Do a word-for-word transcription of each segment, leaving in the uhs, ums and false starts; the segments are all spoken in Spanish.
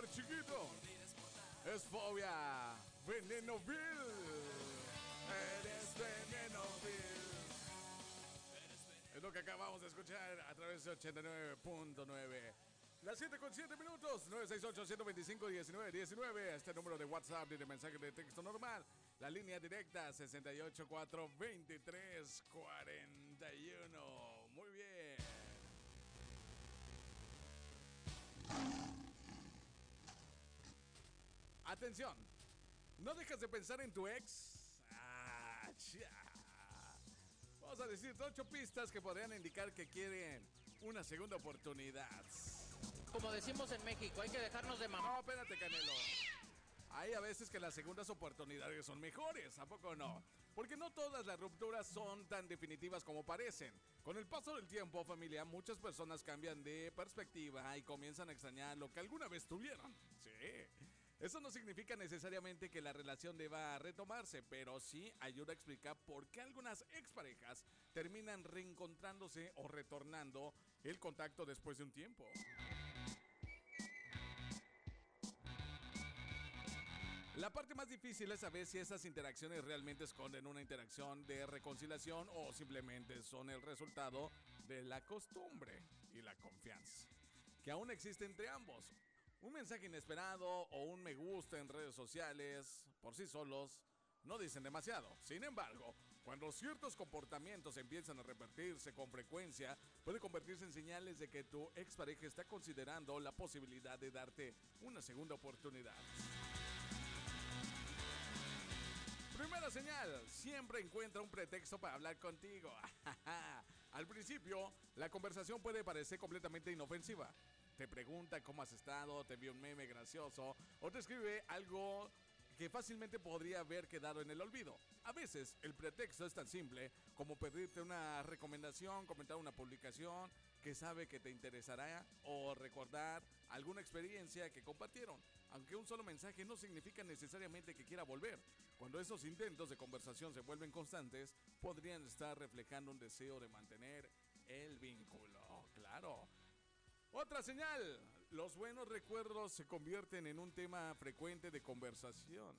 amor chiquito. Es Fobia. Venenoville. Eres Venenoville. Es lo que acabamos de escuchar a través de ochenta y nueve punto nueve. Las siete con siete minutos. nueve seis ocho, uno dos cinco, uno nueve uno nueve. Este número de WhatsApp y de mensaje de texto normal. La línea directa sesenta y ocho, cuatro, veintitrés, cuarenta y uno. Muy bien. Atención. ¿No dejas de pensar en tu ex? Ah, cha. Vamos a decir ocho pistas que podrían indicar que quieren una segunda oportunidad. Como decimos en México, hay que dejarnos de mamá. No, espérate, Canelo. Hay a veces que las segundas oportunidades son mejores, ¿a poco no? Porque no todas las rupturas son tan definitivas como parecen. Con el paso del tiempo, familia, muchas personas cambian de perspectiva y comienzan a extrañar lo que alguna vez tuvieron. Sí. Eso no significa necesariamente que la relación deba retomarse, pero sí ayuda a explicar por qué algunas exparejas terminan reencontrándose o retornando el contacto después de un tiempo. La parte más difícil es saber si esas interacciones realmente esconden una interacción de reconciliación o simplemente son el resultado de la costumbre y la confianza que aún existe entre ambos. Un mensaje inesperado o un me gusta en redes sociales, por sí solos, no dicen demasiado. Sin embargo, cuando ciertos comportamientos empiezan a repetirse con frecuencia, puede convertirse en señales de que tu expareja está considerando la posibilidad de darte una segunda oportunidad. Primera señal, siempre encuentra un pretexto para hablar contigo. Al principio, la conversación puede parecer completamente inofensiva. Te pregunta cómo has estado, te envía un meme gracioso o te escribe algo que fácilmente podría haber quedado en el olvido. A veces, el pretexto es tan simple como pedirte una recomendación, comentar una publicación que sabe que te interesará o recordar alguna experiencia que compartieron. Aunque un solo mensaje no significa necesariamente que quiera volver. Cuando esos intentos de conversación se vuelven constantes, podrían estar reflejando un deseo de mantener el vínculo. Claro. Otra señal, los buenos recuerdos se convierten en un tema frecuente de conversación.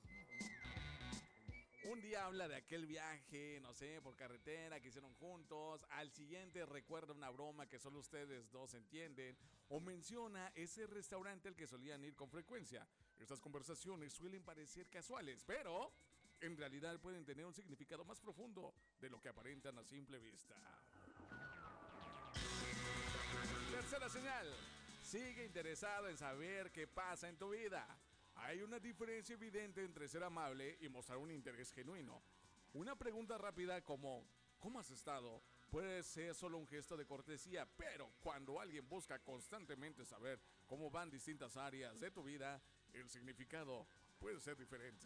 Un día habla de aquel viaje, no sé, por carretera que hicieron juntos. Al siguiente recuerda una broma que solo ustedes dos entienden. O menciona ese restaurante al que solían ir con frecuencia. Estas conversaciones suelen parecer casuales, pero en realidad pueden tener un significado más profundo de lo que aparentan a simple vista. Tercera señal, sigue interesado en saber qué pasa en tu vida. Hay una diferencia evidente entre ser amable y mostrar un interés genuino. Una pregunta rápida como ¿cómo has estado? Puede ser solo un gesto de cortesía, pero cuando alguien busca constantemente saber cómo van distintas áreas de tu vida, el significado puede ser diferente.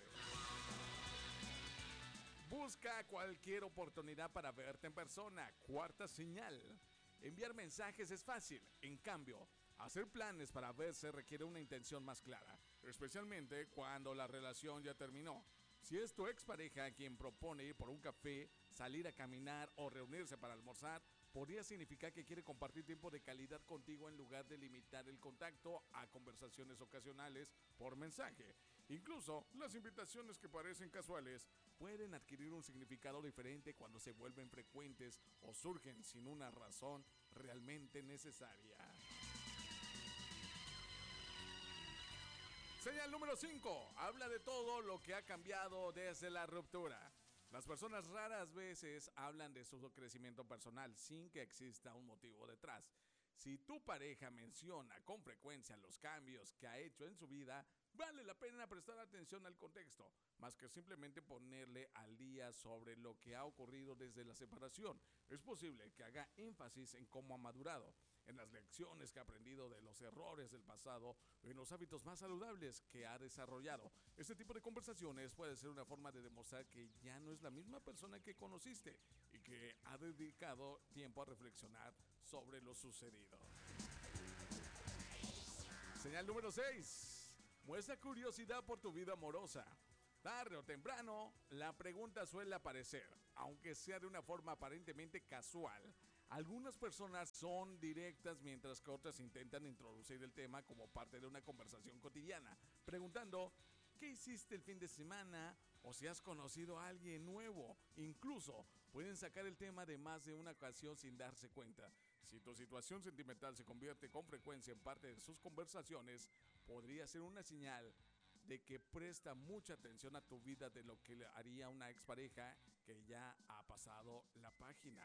Busca cualquier oportunidad para verte en persona. Cuarta señal. Enviar mensajes es fácil, en cambio, hacer planes para verse requiere una intención más clara, especialmente cuando la relación ya terminó. Si es tu expareja quien propone ir por un café, salir a caminar o reunirse para almorzar, podría significar que quiere compartir tiempo de calidad contigo en lugar de limitar el contacto a conversaciones ocasionales por mensaje. Incluso, las invitaciones que parecen casuales pueden adquirir un significado diferente cuando se vuelven frecuentes o surgen sin una razón realmente necesaria. Señal número cinco. Habla de todo lo que ha cambiado desde la ruptura. Las personas raras veces hablan de su crecimiento personal sin que exista un motivo detrás. Si tu pareja menciona con frecuencia los cambios que ha hecho en su vida, vale la pena prestar atención al contexto, más que simplemente ponerle al día sobre lo que ha ocurrido desde la separación. Es posible que haga énfasis en cómo ha madurado, en las lecciones que ha aprendido de los errores del pasado, en los hábitos más saludables que ha desarrollado. Este tipo de conversaciones puede ser una forma de demostrar que ya no es la misma persona que conociste y que ha dedicado tiempo a reflexionar sobre lo sucedido. Señal número seis. Muestra curiosidad por tu vida amorosa. Tarde o temprano, la pregunta suele aparecer, aunque sea de una forma aparentemente casual. Algunas personas son directas mientras que otras intentan introducir el tema como parte de una conversación cotidiana. cotidiana, preguntando qué hiciste el fin de semana o si has conocido a alguien nuevo. Incluso pueden sacar el tema de más de una ocasión sin darse cuenta. Si tu situación sentimental se convierte con frecuencia en parte de sus conversaciones, podría ser una señal de que presta mucha atención a tu vida, de lo que le haría una expareja que ya ha pasado la página.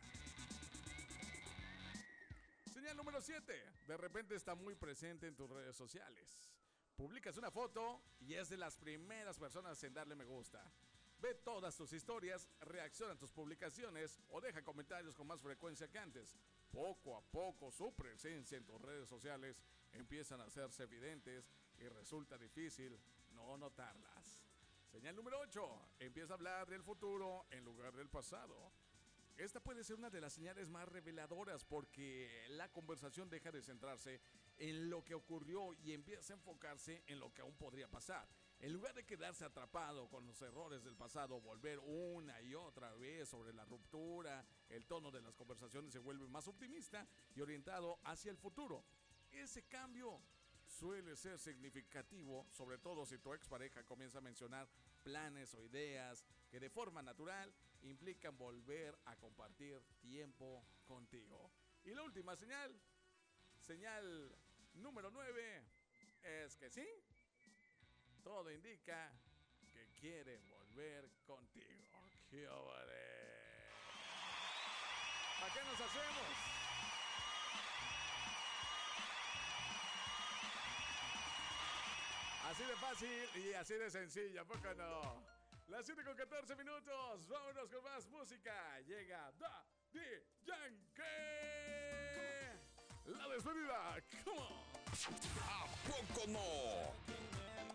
Señal número siete. De repente está muy presente en tus redes sociales. Publicas una foto y es de las primeras personas en darle me gusta. Ve todas tus historias, reacciona a tus publicaciones o deja comentarios con más frecuencia que antes. Poco a poco su presencia en tus redes sociales empiezan a hacerse evidentes y resulta difícil no notarlas. Señal número ocho. Empieza a hablar del futuro en lugar del pasado. Esta puede ser una de las señales más reveladoras, porque la conversación deja de centrarse en lo que ocurrió y empieza a enfocarse en lo que aún podría pasar. En lugar de quedarse atrapado con los errores del pasado, volver una y otra vez sobre la ruptura, el tono de las conversaciones se vuelve más optimista y orientado hacia el futuro. Ese cambio suele ser significativo, sobre todo si tu expareja comienza a mencionar planes o ideas que de forma natural implican volver a compartir tiempo contigo. Y la última señal, señal número nueve, es que sí, todo indica que quiere volver contigo. ¡Qué hombre! ¿Para qué nos hacemos? Así de fácil y así de sencillo, ¿a poco no? Las siete con catorce minutos, vámonos con más música. Llega Daddy Yankee. La despedida, come on. ¿A poco no?